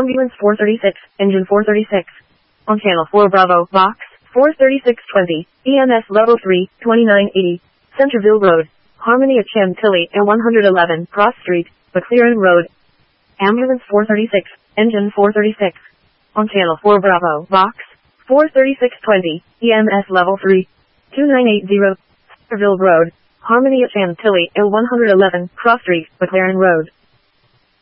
Ambulance 436, Engine 436. On Channel 4 Bravo, Box 43620, EMS Level 3, 2980, Centerville Road, Harmony at Chantilly and 111 Cross Street, McLaren Road. Ambulance 436, Engine 436. On Channel 4 Bravo, Box 43620, EMS Level 3, 2980, Centerville Road, Harmony at Chantilly and 111 Cross Street, McLaren Road.